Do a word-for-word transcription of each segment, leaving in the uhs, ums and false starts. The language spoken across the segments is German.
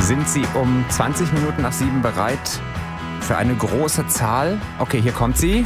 Sind Sie um zwanzig Minuten nach sieben bereit für eine große Zahl? Okay, hier kommt sie.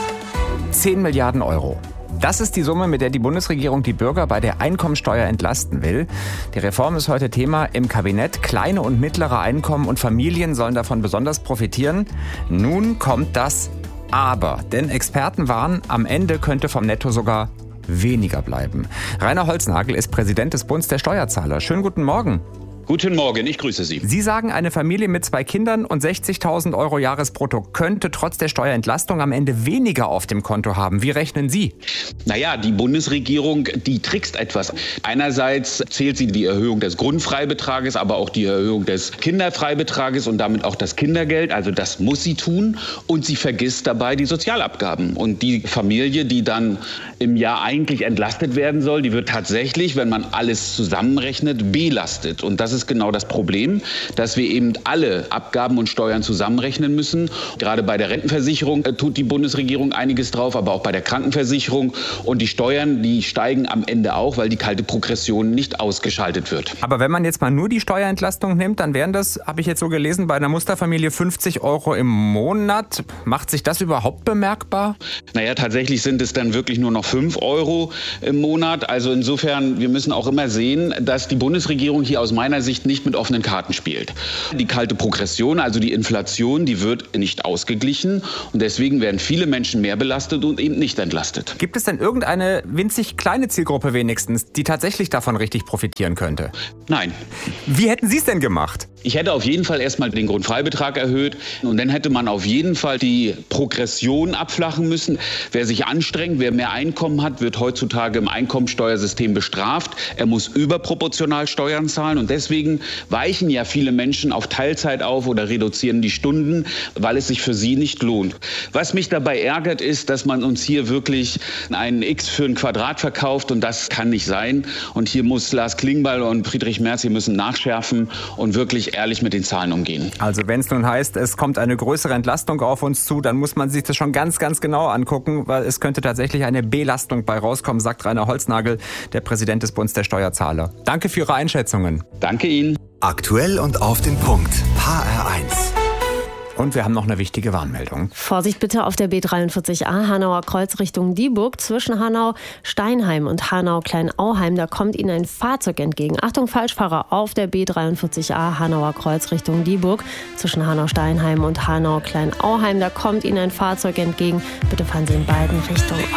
zehn Milliarden Euro. Das ist die Summe, mit der die Bundesregierung die Bürger bei der Einkommensteuer entlasten will. Die Reform ist heute Thema im Kabinett. Kleine und mittlere Einkommen und Familien sollen davon besonders profitieren. Nun kommt das Aber. Denn Experten warnen, am Ende könnte vom Netto sogar weniger bleiben. Rainer Holznagel ist Präsident des Bundes der Steuerzahler. Schönen guten Morgen. Guten Morgen, ich grüße Sie. Sie sagen, eine Familie mit zwei Kindern und sechzigtausend Euro Jahresbrutto könnte trotz der Steuerentlastung am Ende weniger auf dem Konto haben. Wie rechnen Sie? Naja, die Bundesregierung, die trickst etwas. Einerseits zählt sie die Erhöhung des Grundfreibetrages, aber auch die Erhöhung des Kinderfreibetrages und damit auch das Kindergeld. Also das muss sie tun. Und sie vergisst dabei die Sozialabgaben. Und die Familie, die dann im Jahr eigentlich entlastet werden soll, die wird tatsächlich, wenn man alles zusammenrechnet, belastet. Und das ist genau das Problem, dass wir eben alle Abgaben und Steuern zusammenrechnen müssen. Gerade bei der Rentenversicherung tut die Bundesregierung einiges drauf, aber auch bei der Krankenversicherung. Und die Steuern, die steigen am Ende auch, weil die kalte Progression nicht ausgeschaltet wird. Aber wenn man jetzt mal nur die Steuerentlastung nimmt, dann wären das, habe ich jetzt so gelesen, bei einer Musterfamilie fünfzig Euro im Monat. Macht sich das überhaupt bemerkbar? Naja, tatsächlich sind es dann wirklich nur noch fünf Euro im Monat. Also insofern, wir müssen auch immer sehen, dass die Bundesregierung hier aus meiner Sicht nicht mit offenen Karten spielt. Die kalte Progression, also die Inflation, die wird nicht ausgeglichen und deswegen werden viele Menschen mehr belastet und eben nicht entlastet. Gibt es denn irgendeine winzig kleine Zielgruppe wenigstens, die tatsächlich davon richtig profitieren könnte? Nein. Wie hätten Sie es denn gemacht? Ich hätte auf jeden Fall erstmal den Grundfreibetrag erhöht und dann hätte man auf jeden Fall die Progression abflachen müssen. Wer sich anstrengt, wer mehr Einkommen hat, wird heutzutage im Einkommensteuersystem bestraft. Er muss überproportional Steuern zahlen und deswegen weichen ja viele Menschen auf Teilzeit auf oder reduzieren die Stunden, weil es sich für sie nicht lohnt. Was mich dabei ärgert, ist, dass man uns hier wirklich einen X für ein Quadrat verkauft und das kann nicht sein. Und hier muss Lars Klingbeil und Friedrich Merz, hier müssen nachschärfen und wirklich ehrlich mit den Zahlen umgehen. Also wenn es nun heißt, es kommt eine größere Entlastung auf uns zu, dann muss man sich das schon ganz, ganz genau angucken, weil es könnte tatsächlich eine Belastung bei rauskommen, sagt Rainer Holznagel, der Präsident des Bundes der Steuerzahler. Danke für Ihre Einschätzungen. Danke Ihnen. Aktuell und auf den Punkt. H R eins. Und wir haben noch eine wichtige Warnmeldung. Vorsicht bitte auf der B dreiundvierzig A Hanauer Kreuz Richtung Dieburg zwischen Hanau-Steinheim und Hanau-Kleinauheim. Da kommt Ihnen ein Fahrzeug entgegen. Achtung, Falschfahrer auf der B dreiundvierzig A Hanauer Kreuz Richtung Dieburg zwischen Hanau-Steinheim und Hanau-Kleinauheim. Da kommt Ihnen ein Fahrzeug entgegen. Bitte fahren Sie in beiden Richtungen.